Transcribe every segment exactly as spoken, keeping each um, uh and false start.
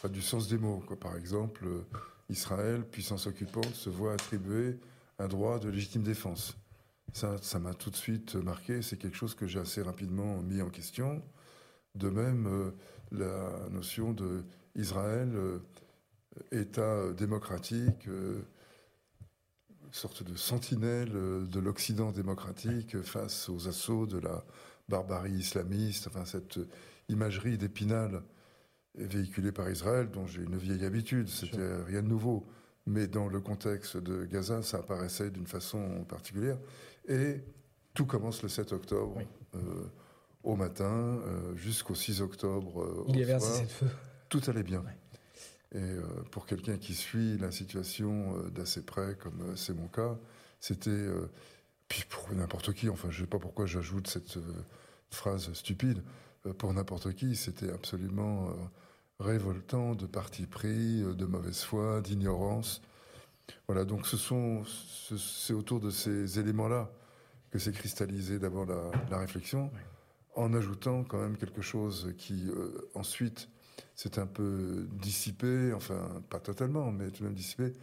a du sens des mots, quoi. Par exemple, euh, Israël, puissance occupante, se voit attribuer un droit de légitime défense. Ça, ça m'a tout de suite marqué. C'est quelque chose que j'ai assez rapidement mis en question. De même, euh, la notion d'Israël, euh, État démocratique, euh, sorte de sentinelle euh, de l'Occident démocratique face aux assauts de la barbarie islamiste. Enfin, cette imagerie d'Épinal véhiculée par Israël, dont j'ai une vieille habitude. C'était rien de nouveau. Mais dans le contexte de Gaza, ça apparaissait d'une façon particulière. Et tout commence le sept octobre, oui. euh, au matin, euh, jusqu'au six octobre euh, Il au y avait soir. un cessez-le-feu. Tout allait bien. Oui. Et euh, pour quelqu'un qui suit la situation euh, d'assez près, comme euh, c'est mon cas, c'était... Euh, puis pour n'importe qui, enfin je ne sais pas pourquoi j'ajoute cette euh, phrase stupide, euh, pour n'importe qui, c'était absolument... Euh, révoltant, de parti pris, de mauvaise foi, d'ignorance. Voilà, donc ce sont, c'est autour de ces éléments-là que s'est cristallisée d'abord la, la réflexion, oui. En ajoutant quand même quelque chose qui euh, ensuite s'est un peu dissipé, enfin pas totalement, mais tout de même dissipé,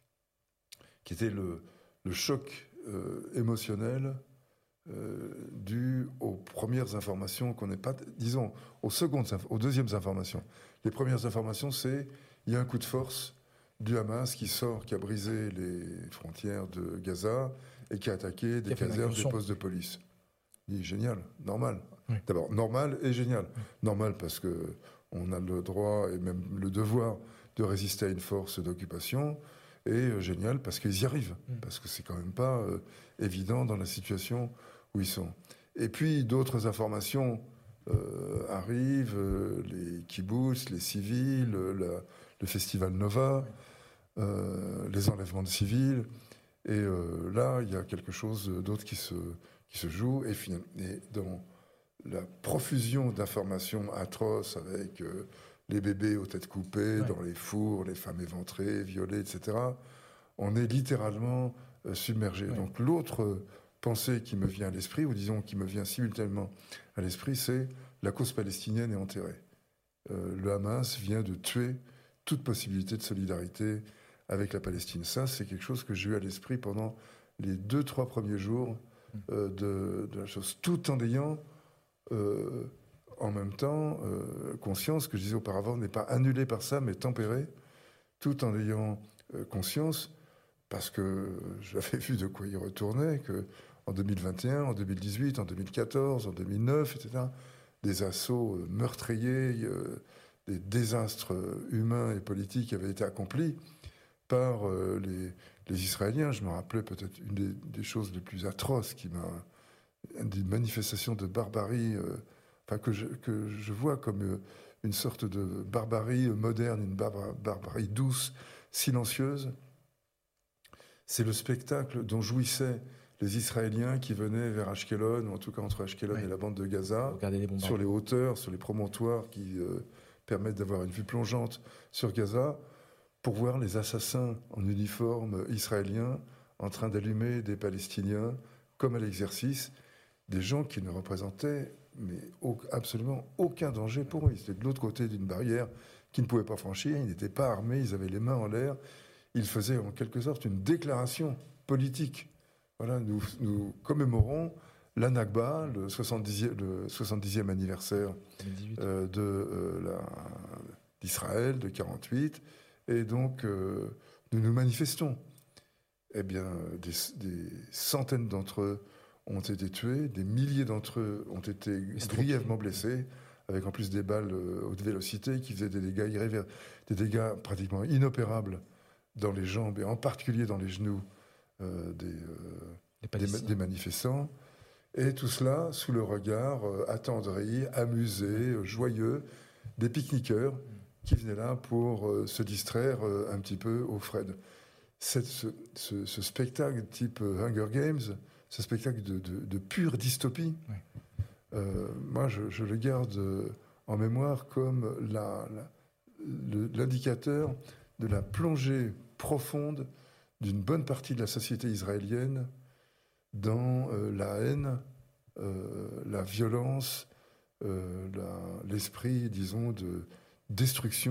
qui était le, le choc euh, émotionnel Euh, dû aux premières informations qu'on n'est pas, disons, aux secondes, aux deuxièmes informations. Les premières informations, c'est il y a un coup de force du Hamas qui sort, qui a brisé les frontières de Gaza et qui a attaqué des casernes, des postes de police. Il dit génial, normal. Oui. D'abord normal et génial. Oui. Normal parce que on a le droit et même le devoir de résister à une force d'occupation. Et euh, génial parce qu'ils y arrivent, mmh. parce que c'est quand même pas euh, évident dans la situation où ils sont. Et puis d'autres informations euh, arrivent, euh, les kibbutz, les civils, la, le festival Nova, euh, les enlèvements de civils. Et euh, là, il y a quelque chose d'autre qui se, qui se joue. Et, finalement, et dans la profusion d'informations atroces avec... Euh, les bébés aux têtes coupées, ouais. dans les fours, les femmes éventrées, violées, et cetera. On est littéralement euh, submergé. Ouais. Donc l'autre euh, pensée qui me vient à l'esprit, ou disons qui me vient simultanément à l'esprit, c'est la cause palestinienne est enterrée. Euh, le Hamas vient de tuer toute possibilité de solidarité avec la Palestine. Ça, c'est quelque chose que j'ai eu à l'esprit pendant les deux, trois premiers jours euh, de, de la chose, tout en ayant... Euh, en même temps, euh, conscience, que je disais auparavant, n'est pas annulée par ça, mais tempérée, tout en ayant euh, conscience, parce que j'avais vu de quoi il retournait, qu'en deux mille vingt et un, en deux mille dix-huit, en deux mille quatorze, en deux mille neuf, et cetera, des assauts euh, meurtriers, euh, des désastres humains et politiques avaient été accomplis par euh, les, les Israéliens. Je me rappelais peut-être une des, des choses les plus atroces qui m'a... des manifestations de barbarie... Euh, Enfin, que je, que je vois comme une sorte de barbarie moderne, une barbarie, barbarie douce, silencieuse. C'est le spectacle dont jouissaient les Israéliens qui venaient vers Ashkelon, ou en tout cas entre Ashkelon oui. et la bande de Gaza, les sur les hauteurs, sur les promontoires qui euh, permettent d'avoir une vue plongeante sur Gaza, pour voir les assassins en uniforme israéliens en train d'allumer des Palestiniens, comme à l'exercice, des gens qui ne représentaient mais au, absolument aucun danger pour eux. Ils étaient de l'autre côté d'une barrière qu'ils ne pouvaient pas franchir, ils n'étaient pas armés, ils avaient les mains en l'air. Ils faisaient en quelque sorte une déclaration politique. Voilà, nous, nous commémorons la Nakba, le soixante-dixième, le soixante-dixième anniversaire euh, de, euh, la, d'Israël, de quarante-huit, et donc euh, nous nous manifestons. Eh bien, des, des centaines d'entre eux ont été tués, des milliers d'entre eux ont été grièvement blessés, avec en plus des balles euh, haute vélocité qui faisaient des dégâts irréver... des dégâts pratiquement inopérables dans les jambes et en particulier dans les genoux euh, des, euh, des, des manifestants. Et tout cela sous le regard euh, attendri, amusé, euh, joyeux des pique-niqueurs qui venaient là pour euh, se distraire euh, un petit peu au Fred. Cette, ce, ce, ce spectacle type Hunger Games, ce spectacle de, de, de pure dystopie, oui. euh, moi je, je le garde en mémoire comme la, la, le, l'indicateur de la plongée profonde d'une bonne partie de la société israélienne dans euh, la haine, euh, la violence, euh, la, l'esprit, disons, de destruction.